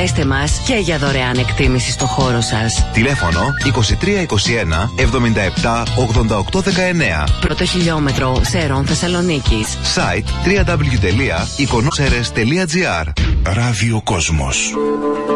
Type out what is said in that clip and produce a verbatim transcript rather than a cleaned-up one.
καλέστε μας και για δωρεάν εκτίμηση στο χώρο σας. Τηλέφωνο είκοσι τρία είκοσι ένα εβδομήντα επτά ογδόντα οκτώ δεκαεννέα. Πρώτο χιλιόμετρο Σερών Θεσσαλονίκης. Site double-u double-u double-u τελεία ikonoseres τελεία gr. Ράδιο Κόσμος.